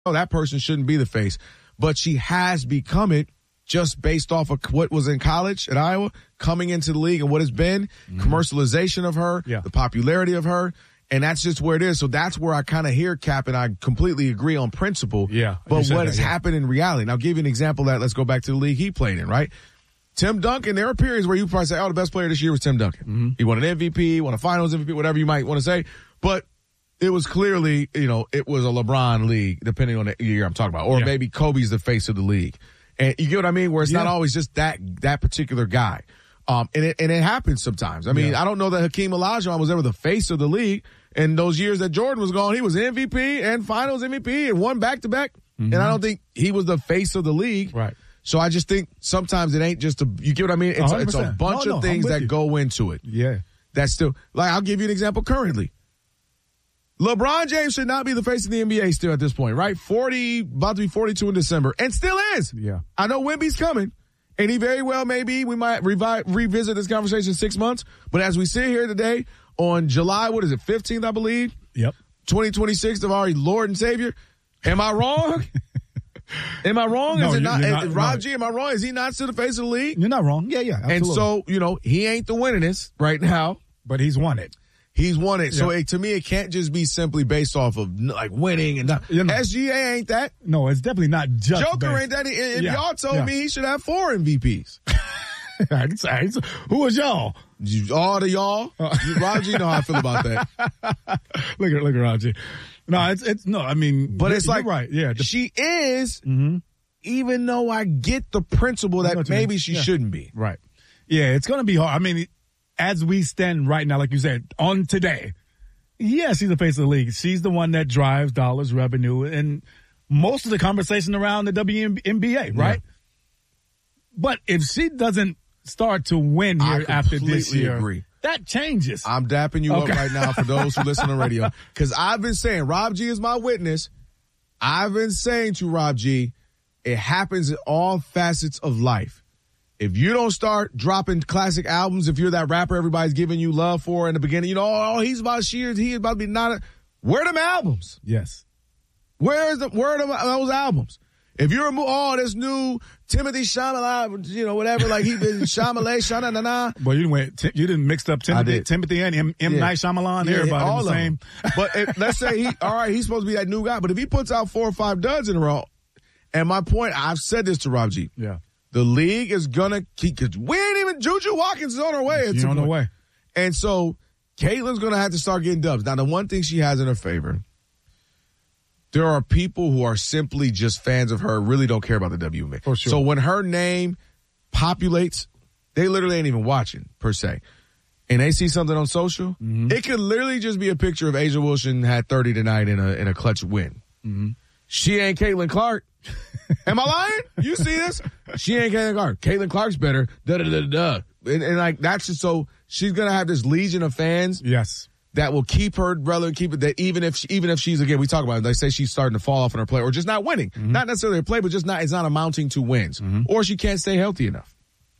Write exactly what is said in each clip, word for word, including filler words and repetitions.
oh, that person shouldn't be the face. But she has become it just based off of what was in college at Iowa, coming into the league and what has been, mm-hmm. commercialization of her, yeah. the popularity of her. And that's just where it is. So that's where I kind of hear Cap, and I completely agree on principle. Yeah. But what that, has yeah. happened in reality? And I'll give you an example of that. Let's go back to the league he played in, right? Tim Duncan, there are periods where you probably say, oh, the best player this year was Tim Duncan. Mm-hmm. He won an M V P, won a finals M V P, whatever you might want to say. But it was clearly, you know, it was a LeBron league, depending on the year I'm talking about. Or yeah. maybe Kobe's the face of the league. And you get what I mean? Where it's yeah. not always just that that particular guy. Um, and it, and it happens sometimes. I mean, yeah. I don't know that Hakeem Olajuwon was ever the face of the league. And those years that Jordan was gone, he was M V P and finals M V P and won back-to-back. Mm-hmm. And I don't think he was the face of the league. Right. So I just think sometimes it ain't just a, you get what I mean? It's, a, it's a bunch no, no, of things that you. go into it. Yeah. That's still, like, I'll give you an example currently. LeBron James should not be the face of the N B A still at this point, right? forty, about to be forty-two in December, and still is. Yeah. I know Wemby's coming, and he very well may be. We might revi- revisit this conversation in six months. But as we sit here today on July, what is it, fifteenth, I believe? Yep. twenty twenty-six of our Lord and Savior. Am I wrong? Am I wrong? No, is it not, not is, Rob G, am I wrong? Is he not still the face of the league? You're not wrong. Yeah, yeah. Absolutely. And so, you know, he ain't the winningest right now. But he's won it. He's won it. Yeah. So it, to me, it can't just be simply based off of like winning and not. You know, S G A ain't that. No, it's definitely not just Joker based. ain't that. And yeah. y'all told yeah. me he should have four M V Ps. Who was y'all? You, all the y'all. Uh, Raji know how I feel about that. look at look at Raji. No, it's it's no. I mean, but it's like right. Yeah, the, she is. Mm-hmm. Even though I get the principle that maybe she yeah. shouldn't be. Right. Yeah, it's gonna be hard. I mean, as we stand right now, like you said, on today. Yeah, she's the face of the league. She's the one that drives dollars, revenue, and most of the conversation around the W N B A, right? Yeah. But if she doesn't start to win here after this year, agree. that changes. I'm dapping you okay. up right now for those who listen on radio. Because I've been saying, Rob G is my witness. I've been saying to Rob G, it happens in all facets of life. If you don't start dropping classic albums, if you're that rapper everybody's giving you love for in the beginning, you know, oh, he's about shears, he's about to be not. A, where are them albums? Yes. Where is the where are them, those albums? If you're a oh, this new Timothy Chalamet, you know, whatever, like he did Chalamet, Shana na na. Well, you went, you didn't mix up Timothy, Timothy and M, M yeah. Night Shyamalan. Yeah, everybody all the same. But if, let's say he, all right, he's supposed to be that new guy. But if he puts out four or five duds in a row, and my point, I've said this to Rob G. Yeah. The league is gonna keep, cause we ain't even, Juju Watkins is on her way. She's on her way. And so, Caitlin's gonna have to start getting dubs. Now, the one thing she has in her favor, there are people who are simply just fans of her, really don't care about the W N B A. For sure. So when her name populates, they literally ain't even watching, per se. And they see something on social, mm-hmm. it could literally just be a picture of A'ja Wilson had thirty tonight in a, in a clutch win. Mm-hmm. She ain't Caitlin Clark. Am I lying? You see this? She ain't Caitlin Clark. Caitlin Clark's better. Da da da da. And, and like that's just so she's gonna have this legion of fans. Yes. That will keep her relevant, keep it that even if she, even if she's again we talk about it, they say she's starting to fall off in her play or just not winning, mm-hmm. not necessarily her play, but just not it's not amounting to wins, mm-hmm. or she can't stay healthy enough.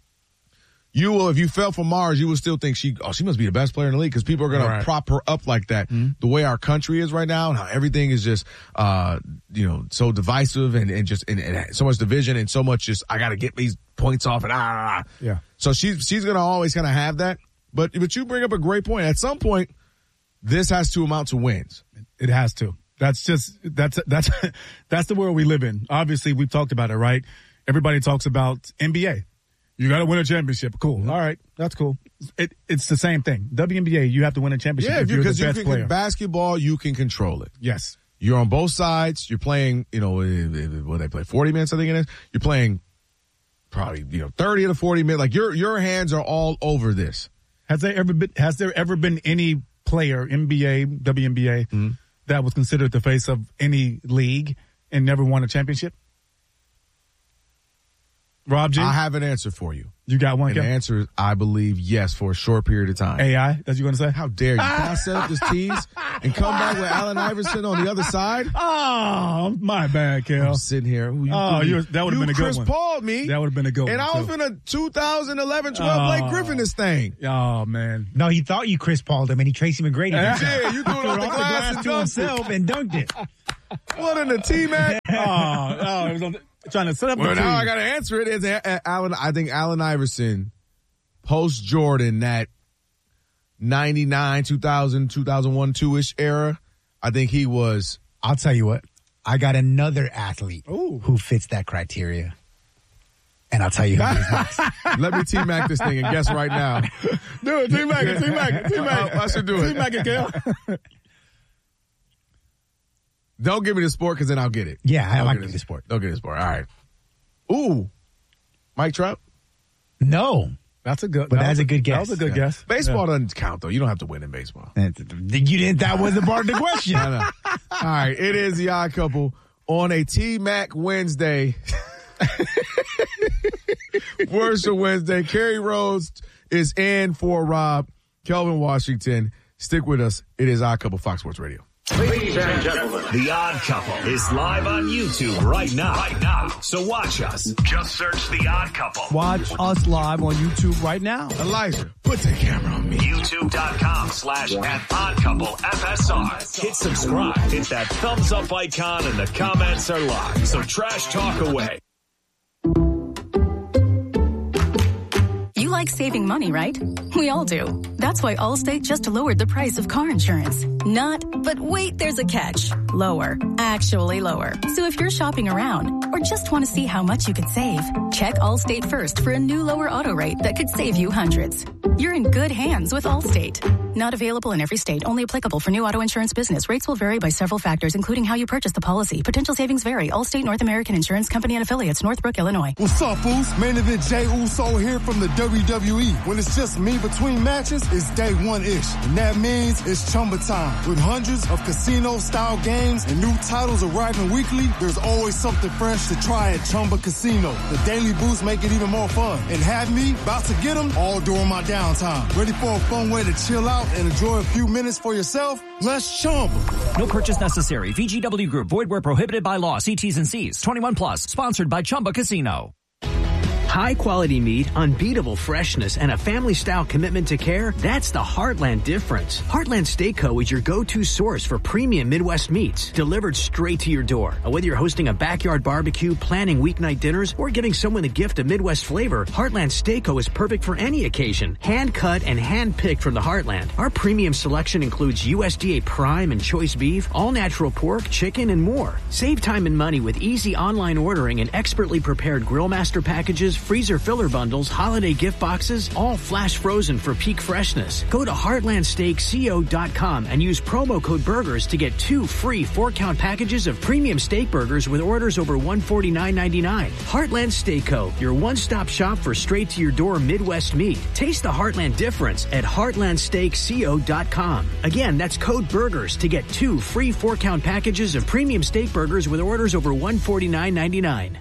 You will, if you fell from Mars, you will still think she, oh, she must be the best player in the league because people are going right. to prop her up like that. Mm-hmm. The way our country is right now and how everything is just, uh, you know, so divisive and, and just, and, and so much division and so much just, I got to get these points off and ah, ah, ah. Yeah. So she's, she's going to always kind of have that. But, but you bring up a great point. At some point, this has to amount to wins. It has to. That's just, that's, that's, that's the world we live in. Obviously, we've talked about it, right? Everybody talks about N B A. You got to win a championship. Cool. Mm-hmm. All right. That's cool. It, it's the same thing. W N B A, you have to win a championship yeah, if you're the best you can, player. Basketball, you can control it. Yes. You're on both sides. You're playing, you know, what they play, forty minutes, I think it is. You're playing probably, you know, thirty to forty minutes. Like your your hands are all over this. Has there ever been, has there ever been any player, N B A, W N B A, mm-hmm. that was considered the face of any league and never won a championship? Rob G? I have an answer for you. You got one? And the answer is, I believe, yes, for a short period of time. A I, that's you going to say? How dare you? Can I set up this tease and come back with Allen Iverson on the other side? Oh, my bad, Kel. I'm sitting here. You, oh, you, that would have been a good Chris one. Chris Paul me. That would have been a good and one. And I was too. in a two thousand eleven twelve oh. Blake Griffin this thing. Oh, man. No, he thought you Chris Paul'd him and he Tracy McGrady. Yeah, you threw it off the glass, glass to himself and dunked it. What in the T-Mac? oh, oh, it was on, trying to set up well, the now I got to answer it. It's a, a, Allen, I think Allen Iverson, post-Jordan, that ninety-nine, two thousand, two thousand one, two-ish era, I think he was. I'll tell you what. I got another athlete Ooh. who fits that criteria. And I'll tell you who it is next. Let me T-Mac this thing and guess right now. Do it, T-Mac it, T-Mac it, T-Mac it. I should do it. T-Mac it, Kale. Don't give me the sport because then I'll get it. Yeah, I Don't like get the sport. Don't get the sport. All right. Ooh. Mike Trout? No. That's a good But that that's was a good guess. That was a good Yeah. guess. Baseball Yeah. doesn't count, though. You don't have to win in baseball. You didn't, that wasn't part of the question. I know. All right. It is the Odd Couple on a T-Mac Wednesday. Worship Wednesday. Kerry Rhodes is in for Rob. Kelvin Washington. Stick with us. It is Odd Couple, Fox Sports Radio. Ladies and gentlemen, The Odd Couple is live on YouTube right now. Right now. So watch us. Just search The Odd Couple. Watch us live on YouTube right now. Elijah, put the camera on me. YouTube.com slash Odd Couple F S R. Hit subscribe. Hit that thumbs up icon and the comments are live. So trash talk away. You like saving money, right? We all do. That's why Allstate just lowered the price of car insurance. Not, but wait, there's a catch. Lower. Actually lower. So if you're shopping around or just want to see how much you could save, check Allstate first for a new lower auto rate that could save you hundreds. You're in good hands with Allstate. Not available in every state. Only applicable for new auto insurance business. Rates will vary by several factors, including how you purchase the policy. Potential savings vary. Allstate North American Insurance Company and Affiliates, Northbrook, Illinois. What's up, fools? Main event Jey Uso here from the W W E. When it's just me between matches, it's day one-ish. And that means it's Chumba time. With hundreds of casino-style games and new titles arriving weekly, there's always something fresh to try at Chumba Casino. The daily boosts make it even more fun. And have me about to get them all during my downtime. Ready for a fun way to chill out and enjoy a few minutes for yourself? Let's Chumba. No purchase necessary. V G W Group. Void where prohibited by law. See T's and C's. twenty-one plus. Sponsored by Chumba Casino. High-quality meat, unbeatable freshness, and a family-style commitment to care, that's the Heartland difference. Heartland Steak Co. is your go-to source for premium Midwest meats, delivered straight to your door. Whether you're hosting a backyard barbecue, planning weeknight dinners, or giving someone a gift of Midwest flavor, Heartland Steak Co. is perfect for any occasion. Hand-cut and hand-picked from the Heartland. Our premium selection includes U S D A Prime and Choice Beef, all-natural pork, chicken, and more. Save time and money with easy online ordering and expertly prepared Grill Master packages, freezer filler bundles, holiday gift boxes, all flash frozen for peak freshness. Go to heartland steak co dot com and use promo code BURGERS to get two free four-count packages of premium steak burgers with orders over one hundred forty-nine ninety-nine. Heartland Steak Co., your one-stop shop for straight-to-your-door Midwest meat. Taste the Heartland difference at heartland steak co dot com. Again, that's code BURGERS to get two free four-count packages of premium steak burgers with orders over one hundred forty-nine ninety-nine.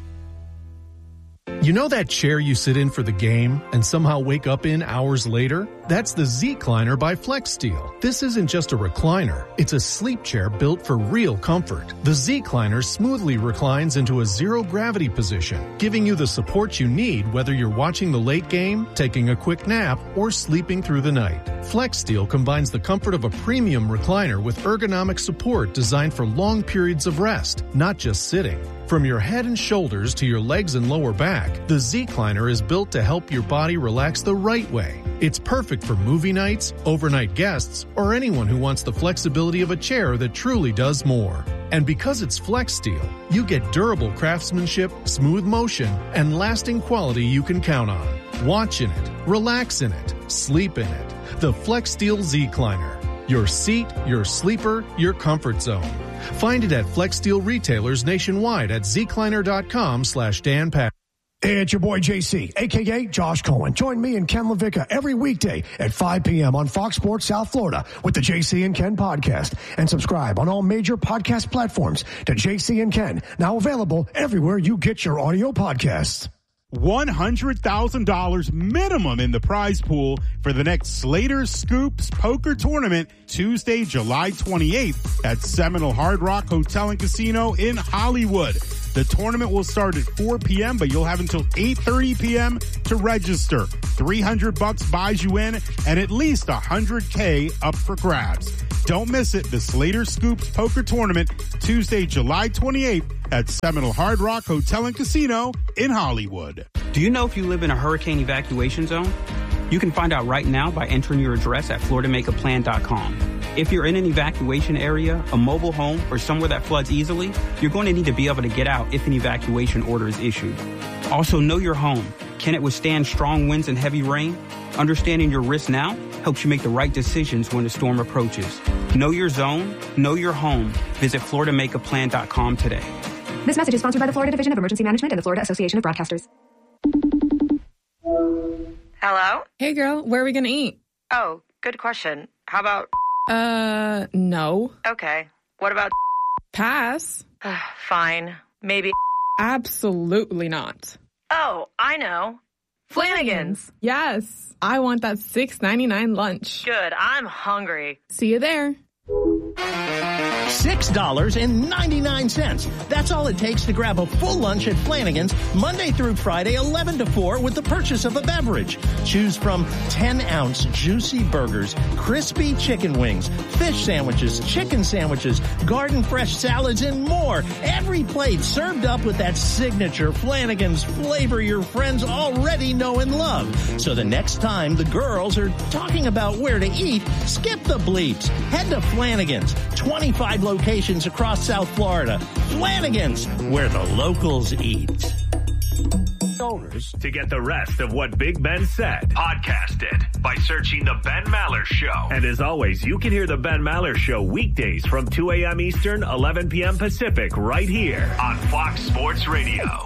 You know that chair you sit in for the game and somehow wake up in hours later? That's the Z-Cliner by FlexSteel. This isn't just a recliner. It's a sleep chair built for real comfort. The Z-Cliner smoothly reclines into a zero-gravity position, giving you the support you need whether you're watching the late game, taking a quick nap, or sleeping through the night. FlexSteel combines the comfort of a premium recliner with ergonomic support designed for long periods of rest, not just sitting. From your head and shoulders to your legs and lower back, the Z-Cliner is built to help your body relax the right way. It's perfect for movie nights, overnight guests, or anyone who wants the flexibility of a chair that truly does more. And because it's FlexSteel, you get durable craftsmanship, smooth motion, and lasting quality you can count on. Watch in it, relax in it, sleep in it. The FlexSteel Z-Cliner. Your seat, your sleeper, your comfort zone. Find it at FlexSteel retailers nationwide at zcliner.com slash Dan Pat. Hey, it's your boy J C, a k a. Josh Cohen. Join me and Ken LaVicka every weekday at five p.m. on Fox Sports South Florida with the J C and Ken podcast. And subscribe on all major podcast platforms to J C and Ken, now available everywhere you get your audio podcasts. one hundred thousand dollars minimum in the prize pool for the next Slater Scoops Poker Tournament, Tuesday, July twenty-eighth at Seminole Hard Rock Hotel and Casino in Hollywood. The tournament will start at four p.m., but you'll have until eight thirty p.m. to register. three hundred bucks buys you in and at least one hundred K up for grabs. Don't miss it. The Slater Scoops Poker Tournament, Tuesday, July twenty-eighth at Seminole Hard Rock Hotel and Casino in Hollywood. Do you know if you live in a hurricane evacuation zone? You can find out right now by entering your address at florida make a plan dot com. If you're in an evacuation area, a mobile home, or somewhere that floods easily, you're going to need to be able to get out if an evacuation order is issued. Also, know your home. Can it withstand strong winds and heavy rain? Understanding your risk now helps you make the right decisions when a storm approaches. Know your zone, know your home. Visit florida make a plan dot com today. This message is sponsored by the Florida Division of Emergency Management and the Florida Association of Broadcasters. Hello? Hey, girl, where are we going to eat? Oh, good question. How about... Uh, no. Okay. What about... Pass. Fine. Maybe... Absolutely not. Oh, I know. Flanagan's. Yes. I want that six ninety-nine lunch. Good. I'm hungry. See you there. six dollars and ninety-nine cents. That's all it takes to grab a full lunch at Flanagan's Monday through Friday, eleven to four with the purchase of a beverage. Choose from ten ounce juicy burgers, crispy chicken wings, fish sandwiches, chicken sandwiches, garden fresh salads, and more. Every plate served up with that signature Flanagan's flavor your friends already know and love. So the next time the girls are talking about where to eat, skip the bleeps. Head to Flanagan's. twenty-five locations across South Florida. Flanagan's, where the locals eat. Owners. To get the rest of what Big Ben said, podcast it by searching The Ben Maller Show. And as always, you can hear The Ben Maller Show weekdays from two a.m. Eastern, eleven p.m. Pacific, right here on Fox Sports Radio.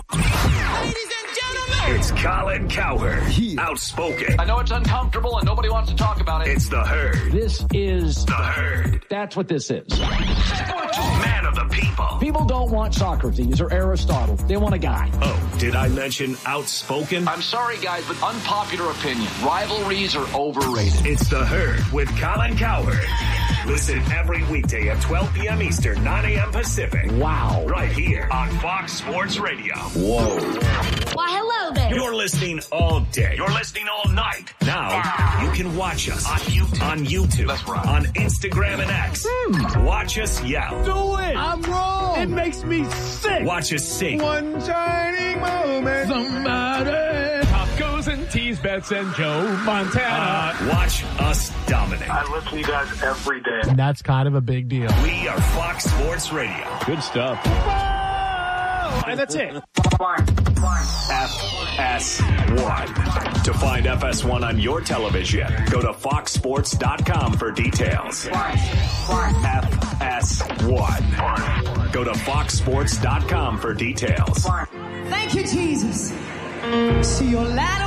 It's Colin Cowherd, yeah. Outspoken. I know it's uncomfortable and nobody wants to talk about it. It's The Herd. This is The Herd. That's what this is. Man of the people. People don't want Socrates or Aristotle. They want a guy. Oh, did I mention outspoken? I'm sorry, guys, but unpopular opinion. Rivalries are overrated. It's The Herd with Colin Cowherd. Listen every weekday at twelve p.m. Eastern, nine a.m. Pacific. Wow. Right here on Fox Sports Radio. Whoa. Why, hello there. You're listening all day. You're listening all night. Now, you can watch us on YouTube, on, YouTube, That's right. on Instagram and X. Hmm. Watch us yell. Do it. I'm wrong. It makes me sick. Watch us sing. One shining moment. Somebody. Pop goes and tease Bets and Joe Montana. Uh, watch us dominate. I listen to you guys every day. And that's kind of a big deal. We are Fox Sports Radio. Good stuff. Whoa! And that's it. F S one. To find F S one on your television, go to fox sports dot com for details. F S one. Go to fox sports dot com for details. Thank you, Jesus. See you later.